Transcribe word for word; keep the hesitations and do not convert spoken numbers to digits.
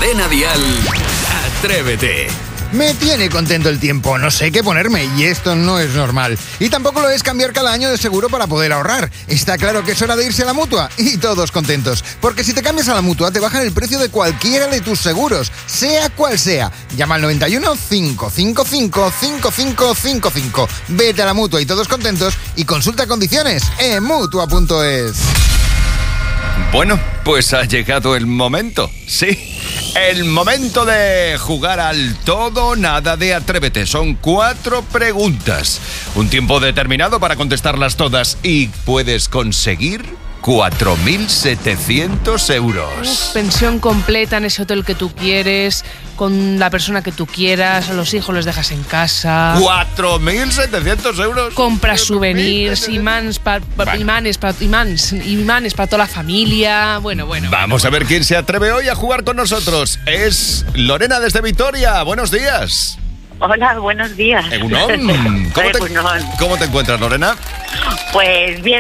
Lorena Dial, Atrévete. Me tiene contento el tiempo, no sé qué ponerme y esto no es normal. Y tampoco lo es cambiar cada año de seguro para poder ahorrar. Está claro que es hora de irse a la Mutua y todos contentos. Porque si te cambias a la Mutua te bajan el precio de cualquiera de tus seguros, sea cual sea. Llama al noventa y uno, cinco cinco cinco, cinco cinco cinco cinco. Vete a la Mutua y todos contentos y consulta condiciones en mutua punto es. Bueno, pues ha llegado el momento, sí. El momento de jugar al todo o nada de Atrévete. Son cuatro preguntas. Un tiempo determinado para contestarlas todas y puedes conseguir cuatro mil setecientos euros. Uf, pensión completa en ese hotel que tú quieres, con la persona que tú quieras, a los hijos los dejas en casa. ¿cuatro mil setecientos euros? Compras souvenirs, imans pa, pa, Vale. imanes para imans, imanes para toda la familia. Bueno, bueno. Vamos bueno, a ver quién se atreve hoy a jugar con nosotros. Es Lorena desde Vitoria. Buenos días. Hola, buenos días. Egunon. ¿Cómo te, Egunon. ¿Cómo te encuentras, Lorena? Pues bien.